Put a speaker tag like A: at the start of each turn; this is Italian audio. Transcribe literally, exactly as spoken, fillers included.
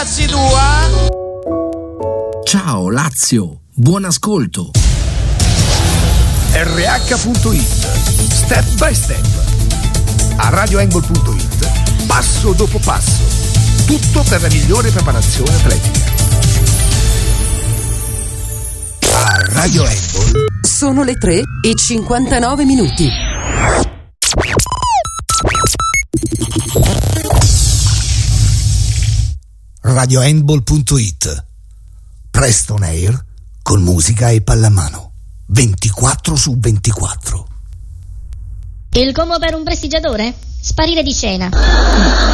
A: cazzi tua?
B: Ciao Lazio, buon ascolto.
C: R H punto it, step by step. A radio handball punto it, passo dopo passo. Tutto per la migliore preparazione atletica. A Radio Handball
D: sono le tre e cinquantanove minuti.
C: radio handball punto it. Preston Air con musica e pallamano ventiquattro su ventiquattro.
E: Il combo per un prestigiatore? Sparire di scena.